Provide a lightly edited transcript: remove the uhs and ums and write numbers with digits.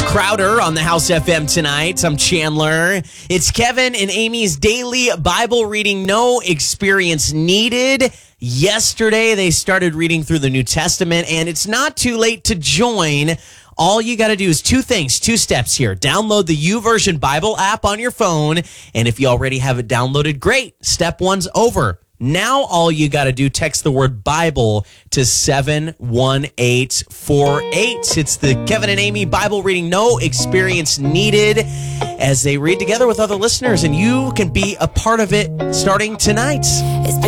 Crowder on the House FM tonight. I'm Chandler. It's Kevin and Amy's daily Bible reading. No experience needed. Yesterday, they started reading through the New Testament, and it's not too late to join. All you got to do is two steps here. Download the YouVersion Bible app on your phone, and if you already have it downloaded, great. Step one's over. Now all you got to do, text the word Bible to 71848. It's the Kevin and Amy Bible reading, no experience needed, as they read together with other listeners, and you can be a part of it starting tonight.